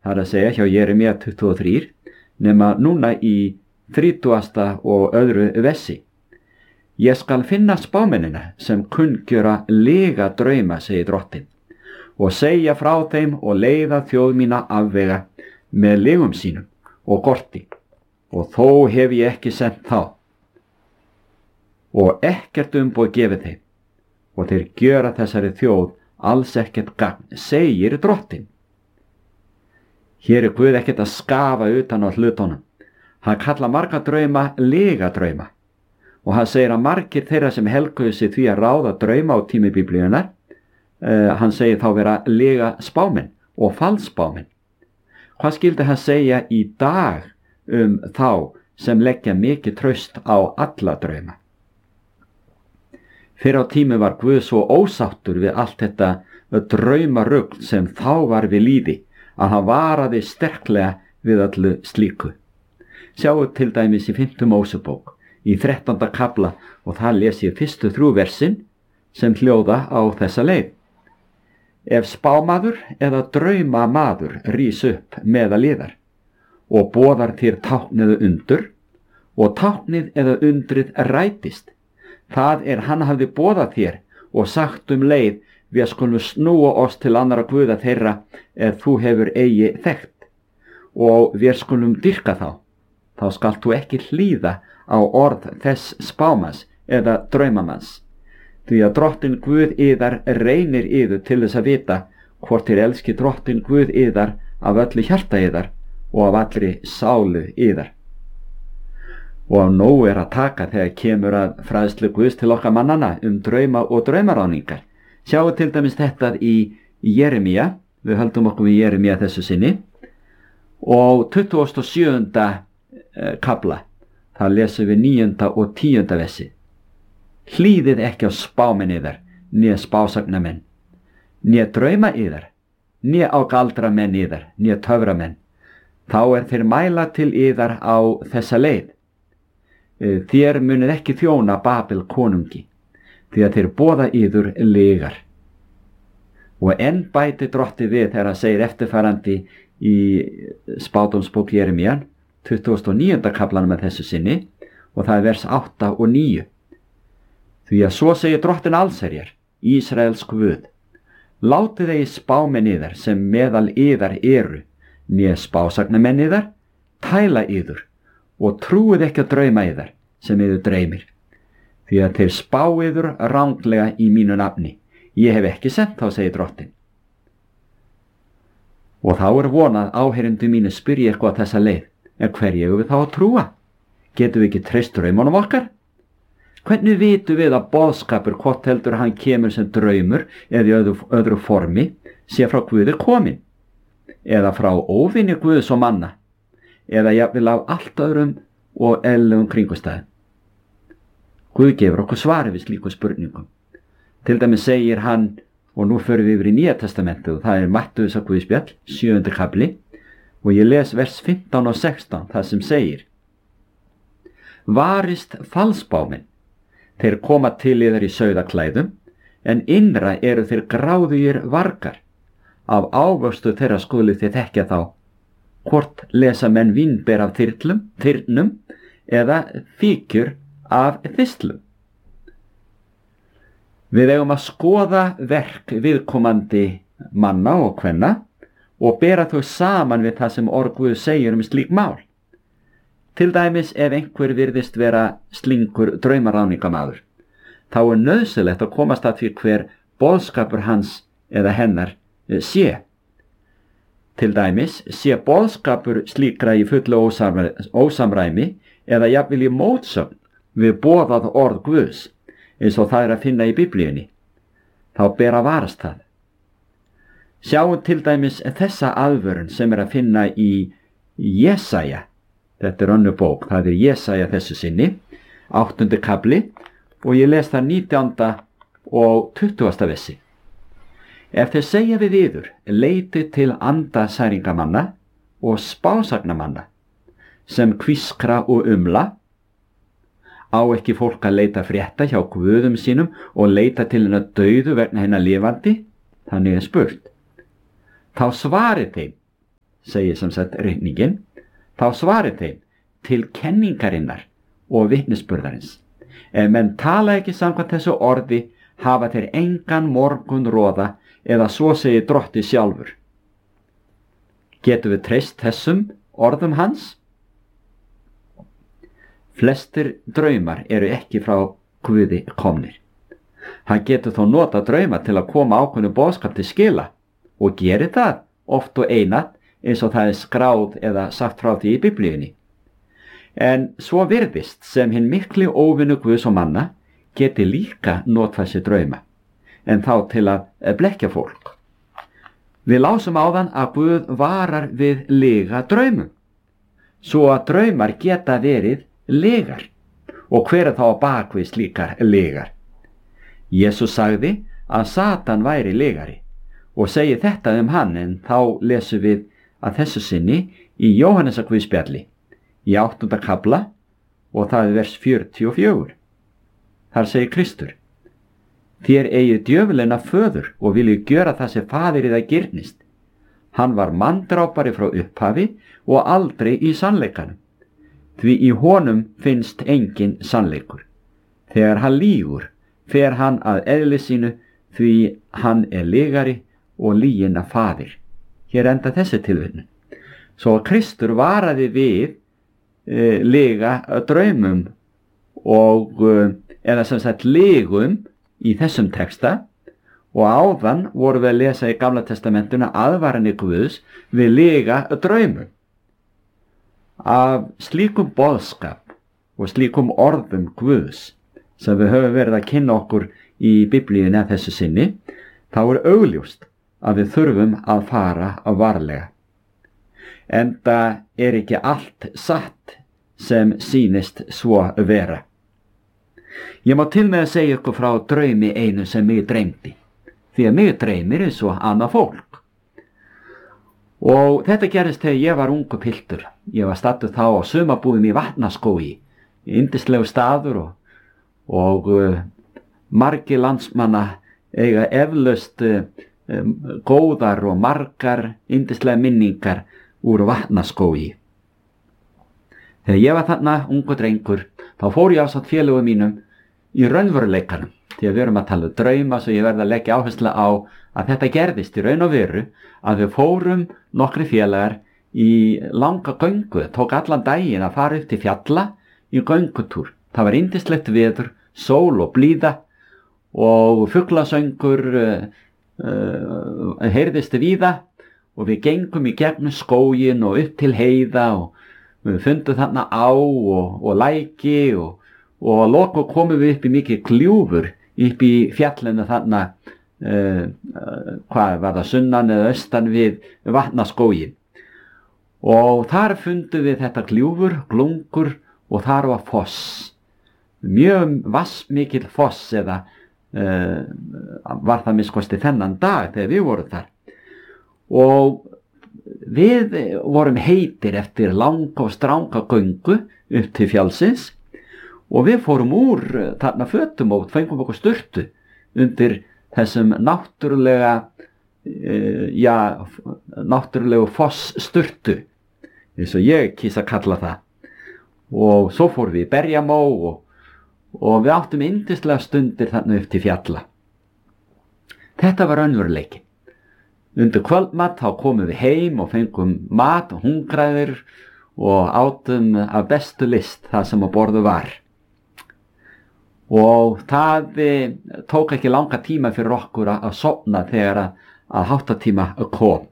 það að segja hjá Jeremía 23, nema núna í 30. og öðru versi. Ég skal finna spámennina sem kunngjöra lyga drauma, segir Drottinn, og segja frá þeim og leiða þjóð mína afvega með lygum sínum og gorti, og þó hef ég ekki sent þá, og ekkert umboð gefið þeim, og þeir gjöra þessari þjóð alls ekkert gagn, segir Drottinn. Hér Guð ekkert að skafa utan á hlutunum. Hann kalla marga drauma lyga drauma, og hann segir að margir þeirra sem helguðu sig því að ráða drauma á tími Biblíunnar, hann segir þá vera lyga spámenn og falsspámenn. Hvað skildi hann segja í dag þá sem leggja mikið traust á alla drauma? Fyrr á tími var Guð svo ósáttur við allt þetta draumarugl sem þá var við lýði að hann varaði sterklega við öllu slíku. Sjáu til dæmis í 5. Mósebók í 13. kafla, og það les ég fyrstu 3 versin sem hljóða á þessa leið. Ef spámaður eða draumamaður rís upp meðal yðar og boðar þér tákn eða undur, og táknið eða undrið rætist, það hann hafði boðað þér og sagt leið, við skulum snúa oss til annara guða þeirra þú hefur eigi þekkt, og við skulum dyrka þá skalt þú ekki hlýða á orð þess spámanns eða draumamanns, því að Drottinn Guð yðar reynir yður til þess að vita hvort þér elski Drottinn Guð yðar af öllu hjarta yðar og af allri sálu yðar. Og af nóg að taka þegar kemur að fræðslu Guðs til okkar mannana drauma og draumaráningar. Sjáu til dæmis þetta í Jeremía, við höldum okkur í Jeremía þessu sinni, og 27. kafla, það lesum við 9. og 10. versi. Hlýðið ekki á spámenn yðar, né spásagnamenn, né drauma yðar, né á galdramenn yðar, né töframenn. Þá þeir mæla til yðar á þessa leið. Þér munið ekki þjóna Babel konungi, því að þeir boða yður lygar. Og enn bæti Drottinn við þegar hann segir eftirfarandi í spádómsbók Jeremían, 29. kaflanum með þessu sinni, og það vers 8 og 9. Því að svo segir Drottinn allsherjar, Ísraels Guð, látið eigi spámenn yðar sem meðal yðar eru, né spásagnamenn yðar, tæla yður, og trúið ekki að drauma yðar sem yður dreymir, því að þeir spá yður ranglega í mínu nafni. Ég hef ekki sent þá, segir Drottinn. Og þá vonað áheyrendur mínu spyrja eitthvað þessa leið, en hverju eigum við þá að trúa? Getum við ekki treyst draumunum okkar? Hvernig vitum við að boðskapur, hvort heldur hann kemur sem draumur eða í öðru formi, sé frá Guði komin, eða frá óvinni Guðs og manna, eða jafnvel af allt öðrum og eðlilegum kringumstæðum? Guð gefur okkur svari við slíkum spurningum. Til dæmis segir hann, og nú förum við yfir í Nýja testamentið, og það Mattheusar Guðspjall, 7. kafli, og ég les vers 15 og 16, það sem segir: Varist falsspámenn, þeir koma til yðar í sauðaklæðum, en innra eru þeir gráðugir vargar. Af ávöxtu þeirra skulu þið þekkja þá, hvort lesa menn vínber af þyrnum eða fíkjur af þistlum. Við eigum að skoða verk viðkomandi manna og kvenna og bera þau saman við það sem orð Guðs segir slík mál. Til dæmis ef einhver virðist vera slingur draumaráningamaður, þá nauðsynlegt að komast að því hver boðskapur hans eða hennar sé. Til dæmis sé boðskapur slíkra í fullu ósamræmi eða jafnvel í mótsögn við boðað orð Guðs, eins og það að finna í Biblíunni. Þá ber að varast það. Sjáum til dæmis þessa aðvörun sem að finna í Jesaja. Þetta önnur bók, það Jesaja þessu sinni, 8. kafli, og ég les það 19. og 20. versi. Ef þeir segja við yður, leitið til andasæringamanna og spásagnamanna, sem hvískra og umla, á ekki fólk að leita frétta hjá guðum sínum og leita til hennar dauðu vegna hennar lifandi? Þannig spurt. Þá svarið þeim, segir sem sagt ritningin, þá svarið þeim til kenningarinnar og vitnisburðarins. Ef menn tala ekki samkvæmt þessu orði, hafa þeir engan morgun róða, eða svo segir Drottinn sjálfur. Getum við treyst þessum orðum hans? Flestir draumar eru ekki frá Guði komnir. Hann getur þó nota drauma til að koma ákveðnu boðskap til skila og gerir það oft og einatt eins og það er skráð eða sagt frá því í Biblíunni. En svo virðist sem hinn mikli óvinur Guðs og manna geti líka notfært sér drauma, en þá til að blekkja fólk. Við lásum áðan að Guð varar við lyga draumum, svo að draumar geta verið lygar. Og hver er þá á bakvið slíkar lygar? Jesús sagði að Satan væri lygari og segir þetta hann, en þá lesum við að þessu sinni í Jóhannesarguðspjalli í 8. kafla og það er vers 44. Þar segir Kristur: Þér eigið djöfulinn að föður og viljið gjöra það sem faðir yðar girnist. Hann var manndrápari frá upphafi og aldrei í sannleikanum. Því í honum finnst engin sannleikur. Þegar hann lýgur, fer hann að eðli sínu, því hann er lygari og lygina faðir. Hér enda þessi tilvitnun. Svo Kristur varaði við lyga draumum og eða sem sagt lygum í þessum texta, og áðan voru við að lesa í Gamla testamentuna aðvaranir Guðs við lyga draumum. Af slíkum boðskap og slíkum orðum Guðs sem við höfum verið að kynna okkur í Biblíunni að þessu sinni, þá er augljóst að við þurfum að fara varlega. Enda er ekki allt satt sem sýnist svo vera. Ég má til með að segja ykkur frá draumi einu sem mig dreymdi, því að mig dreymir eins og annað fólk. Og þetta gerist þegar ég var ungu piltur. Ég var stattur þá á sumarbúðum í Vatnaskógi, yndislegu staður og margir landsmanna eiga eflaust góðar og margar yndislega minningar úr Vatnaskógi. Þegar ég var þarna ungu drengur, þá fór ég ásamt félögum mínum í raunveruleikanum, því að við erum að tala um drauma, svo ég verð að leggja áherslu á að þetta gerðist í raun og veru, að við fórum nokkri félagar í langa göngu, tók allan daginn að fara upp til fjalla í göngutúr. Það var yndislegt veður, sól og blíða og fuglasöngur heyrðist víða, og við gengum í gegnum skóginn og upp til heiða og við fundum þarna á og læki og að lokum komum við upp í mikið gljúfur upp í fjallinu þarna, hvað var það, sunnan eða austan við Vatnaskóginn. Og þar fundum við þetta gljúfur, glungur, og þar var foss. Mjög vassmikill foss, eða var það minnst þennan dag þegar við vorum þar. Og við vorum heitir eftir langa og stranga göngu upp til fjallsins, og við fórum úr þarna fötum og fengum okkur sturtu undir þessum náttúrulegu fosssturtu, eins og ég kýs að kalla það. Og svo fórum við í berjamó og við áttum yndislega stundir þarna upp til fjalla. Þetta var raunveruleikinn. Undir kvöldmat þá komum við heim og fengum mat og hungraðir og átum af bestu list það sem á borðu var. Og það tók ekki langa tíma fyrir okkur að sofna þegar að háttatíma kom.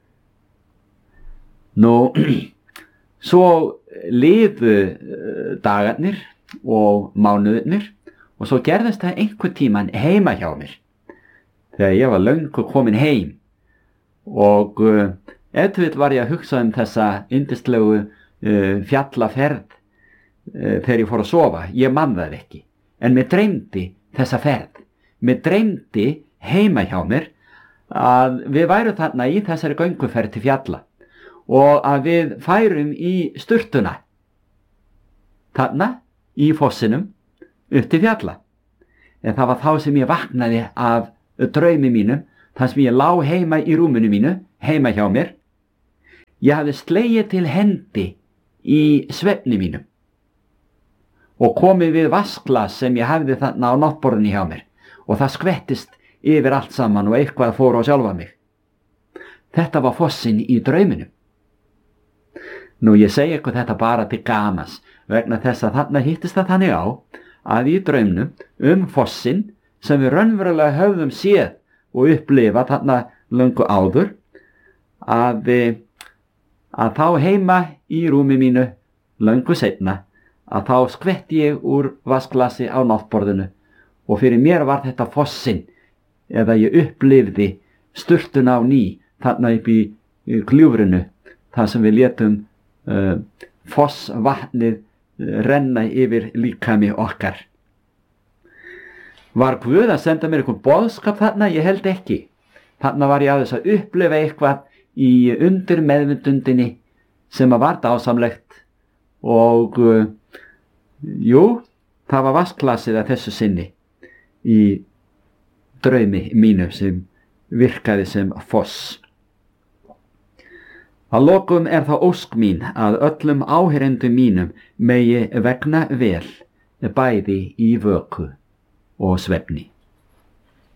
Nú, svo liðu dagarnir og mánuðirnir og svo gerðist það einhver tíman heima hjá mér. Þegar ég var löngu komin heim og eftir var ég að hugsa þessa yndislegu fjallaferð þegar ég fór að sofa. Ég man það ekki. En mér dreymdi þessa ferð. Mér dreymdi heima hjá mér að við værum þarna í þessari gönguferð til fjalla og að við færum í sturtuna þarna í fossinum upp til fjalla. En það var þá sem ég vaknaði af draumi mínum, þar sem ég lá heima í rúminu mínu, heima hjá mér. Ég hafði slegið til hendi í svefni mínum og komið við vasklas sem ég hafði þarna á náttborðinu hjá mér og það skvettist yfir allt saman og eitthvað fór á sjálfa mig. Þetta var fossinn í drauminum. Nú ég segi ykkur þetta bara til gamans vegna þess að þarna hittist það þannig á að í draumnum fossinn sem við raunverulega höfðum séð og upplifað þarna löngu áður að þá heima í rúmi mínu löngu seinna að þá skvetti ég úr vasklasi á náttborðinu og fyrir mér var þetta fossinn eða ég upplifði sturtuna á ný þarna upp í gljúfrinu þar sem við létum fossvatnið renna yfir líkami okkar. Var Guð að senda mér einhvern boðskap þarna? Ég held ekki. Þarna var ég aðeins að upplifa eitthvað í undir meðvitundinni sem var dásamlegt og jú, það var vasklasið að þessu sinni í draumi mínu sem virkaði sem foss. Að lokum það ósk mín að öllum áheyrendum mínum megi vegna vel bæði í vöku og svefni.